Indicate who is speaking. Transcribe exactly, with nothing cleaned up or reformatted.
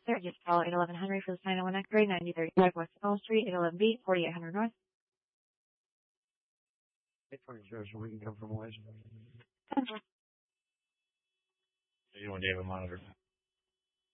Speaker 1: Sir, just call eight eleven Henry for the sign one X-ray, ninety thirty-five West Elm Street, eight eleven B, forty-eight hundred North.
Speaker 2: eight twenty zero, so we can come from Malaysia.
Speaker 1: ten four.
Speaker 3: You want to have a monitor?